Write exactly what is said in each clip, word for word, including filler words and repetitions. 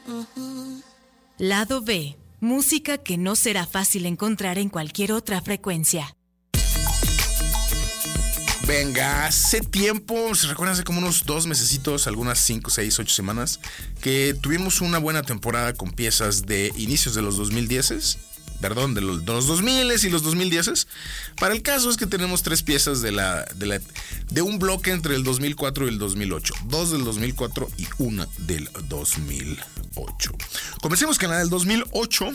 Lado B. Música que no será fácil encontrar en cualquier otra frecuencia. Venga, hace tiempo, se recuerda, hace como unos dos mesecitos, algunas cinco, seis, ocho semanas, que tuvimos una buena temporada con piezas de inicios de los dos mil diez, perdón, de los, de los dos mil y los dos mil diez. Para el caso es que tenemos tres piezas de, la, de, la, de un bloque entre el dos mil cuatro y el dos mil ocho, dos del dos mil cuatro y una del dos mil ocho. Comencemos con la del dos mil ocho.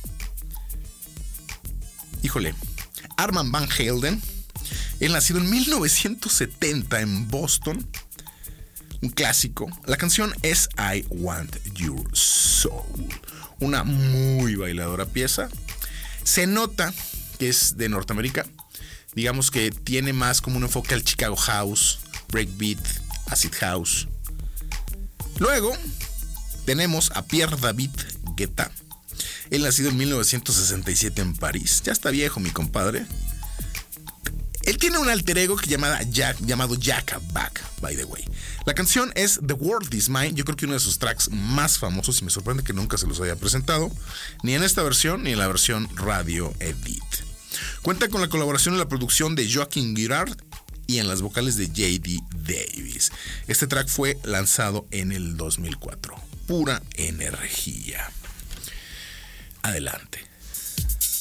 Híjole, Armand Van Helden. Él nacido en mil novecientos setenta en Boston, un clásico. La canción es I Want Your Soul, una muy bailadora pieza. Se nota que es de Norteamérica, digamos que tiene más como un enfoque al Chicago House, Breakbeat, Acid House. Luego tenemos a Pierre David Guetta. Él nacido en mil novecientos sesenta y siete en París. Ya está viejo mi compadre. Él tiene un alter ego que llamada Jack, llamado Jack Back, by the way. La canción es The World Is Mine. Yo creo que uno de sus tracks más famosos, y me sorprende que nunca se los haya presentado, ni en esta versión ni en la versión Radio Edit. Cuenta con la colaboración en la producción de Joaquin Girard y en las vocales de J D Davis. Este track fue lanzado en el dos mil cuatro. Pura energía. Adelante.